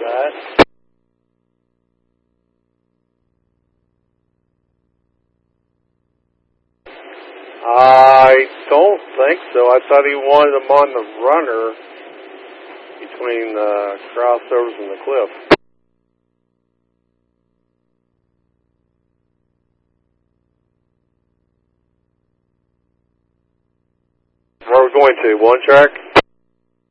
that. I don't think so. I thought he wanted them on the runner between the crossovers and the cliff. Where are we going to? One track?